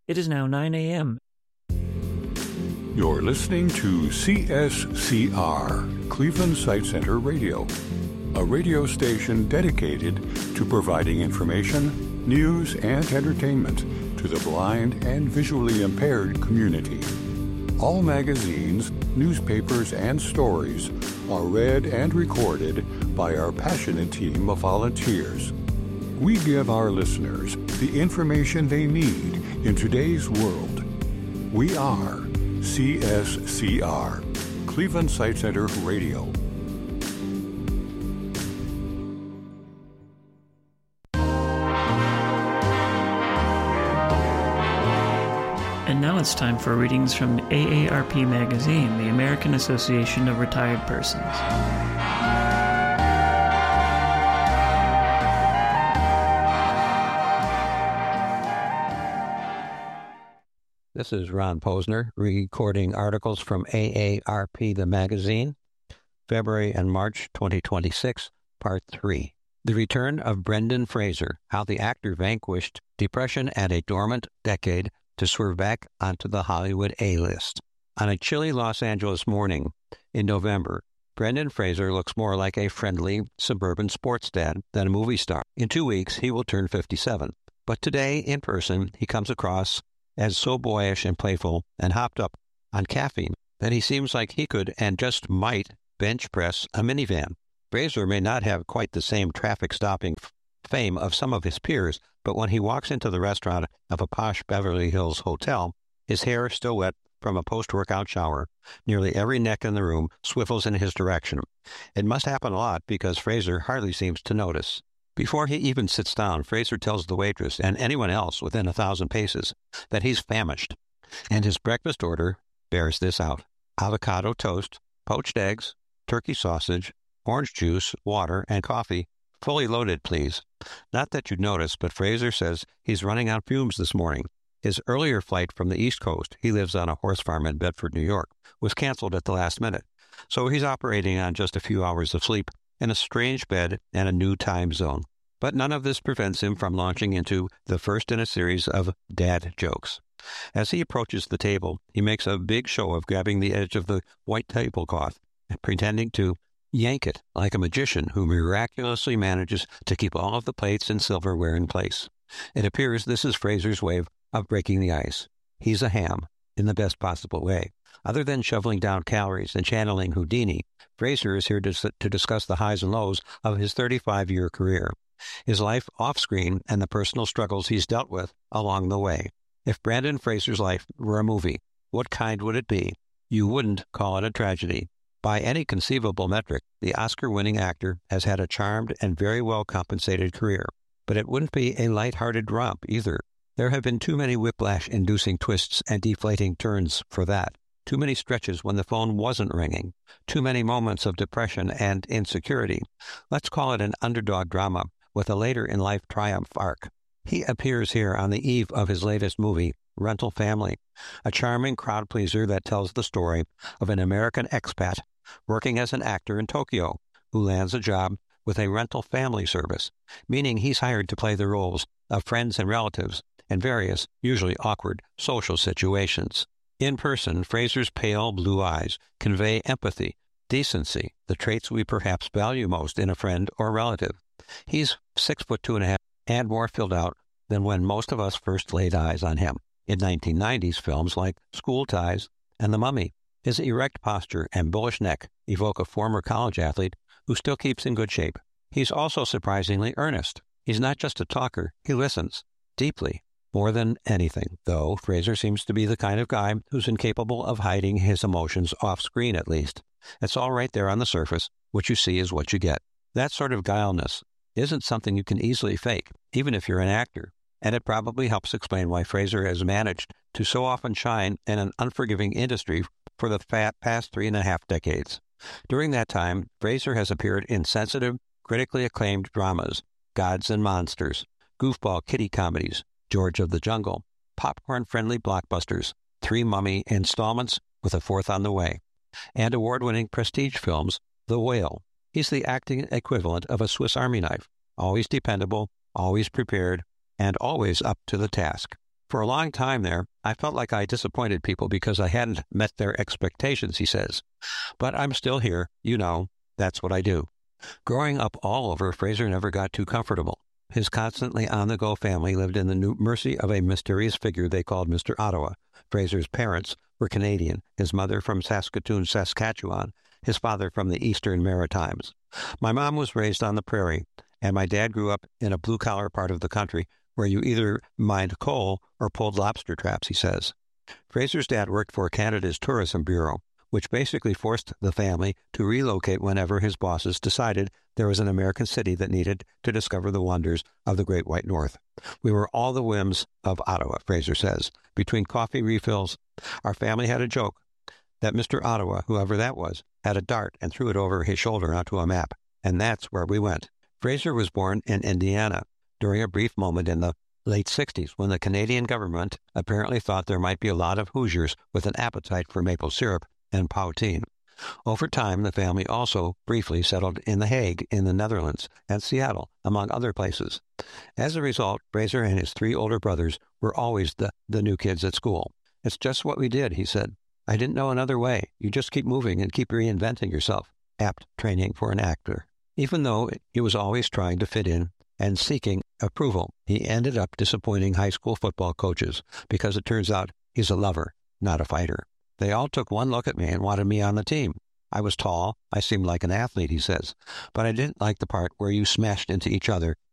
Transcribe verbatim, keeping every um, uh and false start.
It is now nine a.m. You're listening to C S C R, Cleveland Sight Center Radio, a radio station dedicated to providing information, news, and entertainment to the blind and visually impaired community. All magazines, newspapers, and stories are read and recorded by our passionate team of volunteers. We give our listeners the information they need in today's world. We are C S C R, Cleveland Sight Center Radio. And now it's time for readings from A A R P Magazine, the American Association of Retired Persons. This is Ron Posner, recording articles from A A R P, the magazine, February and March twenty twenty-six, Part three. The Return of Brendan Fraser, How the Actor Vanquished Depression and a Dormant Decade to Swerve Back onto the Hollywood A-list. On a chilly Los Angeles morning in November, Brendan Fraser looks more like a friendly suburban sports dad than a movie star. In two weeks, he will turn fifty-seven. But today, in person, he comes across as so boyish and playful and hopped up on caffeine that he seems like he could and just might bench press a minivan. Fraser may not have quite the same traffic-stopping f- fame of some of his peers, but when he walks into the restaurant of a posh Beverly Hills hotel, his hair still wet from a post-workout shower, nearly every neck in the room swivels in his direction. It must happen a lot because Fraser hardly seems to notice. Before he even sits down, Fraser tells the waitress and anyone else within a thousand paces that he's famished, and his breakfast order bears this out: avocado toast, poached eggs, turkey sausage, orange juice, water, and coffee, fully loaded, please. Not that you'd notice, but Fraser says he's running on fumes this morning. His earlier flight from the East Coast, he lives on a horse farm in Bedford, New York, was canceled at the last minute, so he's operating on just a few hours of sleep in a strange bed and a new time zone. But none of this prevents him from launching into the first in a series of dad jokes. As he approaches the table, he makes a big show of grabbing the edge of the white tablecloth and pretending to yank it like a magician who miraculously manages to keep all of the plates and silverware in place. It appears this is Fraser's way of breaking the ice. He's a ham, in the best possible way. Other than shoveling down calories and channeling Houdini, Fraser is here to, to discuss the highs and lows of his thirty-five-year career, his life off-screen, and the personal struggles he's dealt with along the way. If Brendan Fraser's life were a movie, what kind would it be? You wouldn't call it a tragedy. By any conceivable metric, the Oscar-winning actor has had a charmed and very well-compensated career. But it wouldn't be a light-hearted romp either. There have been too many whiplash-inducing twists and deflating turns for that. Too many stretches when the phone wasn't ringing. Too many moments of depression and insecurity. Let's call it an underdog drama with a later-in-life triumph arc. He appears here on the eve of his latest movie, Rental Family, a charming crowd pleaser that tells the story of an American expat working as an actor in Tokyo who lands a job with a rental family service, meaning he's hired to play the roles of friends and relatives in various, usually awkward, social situations. In person, Fraser's pale blue eyes convey empathy, decency, the traits we perhaps value most in a friend or relative. He's six foot two and a half and more filled out than when most of us first laid eyes on him in nineteen nineties films like School Ties and The Mummy. His erect posture and bullish neck evoke a former college athlete who still keeps in good shape. He's also surprisingly earnest. He's not just a talker, he listens deeply. More than anything, though, Fraser seems to be the kind of guy who's incapable of hiding his emotions off-screen, at least. It's all right there on the surface. What you see is what you get. That sort of guilelessness isn't something you can easily fake, even if you're an actor. And it probably helps explain why Fraser has managed to so often shine in an unforgiving industry for the past three and a half decades. During that time, Fraser has appeared in sensitive, critically acclaimed dramas, Gods and Monsters, goofball kiddie comedies, George of the Jungle, popcorn-friendly blockbusters, three Mummy installments with a fourth on the way, and award-winning prestige films, The Whale. He's the acting equivalent of a Swiss Army knife, always dependable, always prepared, and always up to the task. For a long time there, I felt like I disappointed people because I hadn't met their expectations, he says. But I'm still here. You know, that's what I do. Growing up all over, Fraser never got too comfortable. His constantly on-the-go family lived in the mercy of a mysterious figure they called Mister Ottawa. Fraser's parents were Canadian, his mother from Saskatoon, Saskatchewan, his father from the Eastern Maritimes. My mom was raised on the prairie, and my dad grew up in a blue-collar part of the country where you either mined coal or pulled lobster traps, he says. Fraser's dad worked for Canada's Tourism Bureau, which basically forced the family to relocate whenever his bosses decided there was an American city that needed to discover the wonders of the Great White North. We were all the whims of Ottawa, Fraser says. Between coffee refills, our family had a joke that Mister Ottawa, whoever that was, had a dart and threw it over his shoulder onto a map, and that's where we went. Fraser was born in Indiana during a brief moment in the late sixties when the Canadian government apparently thought there might be a lot of Hoosiers with an appetite for maple syrup and poutine. Over time, the family also briefly settled in The Hague in the Netherlands and Seattle, among other places. As a result, Fraser and his three older brothers were always the, the new kids at school. It's just what we did, he said. I didn't know another way. You just keep moving and keep reinventing yourself. Apt training for an actor. Even though he was always trying to fit in and seeking approval, he ended up disappointing high school football coaches because it turns out he's a lover, not a fighter. They all took one look at me and wanted me on the team. I was tall. I seemed like an athlete, he says. But I didn't like the part where you smashed into each other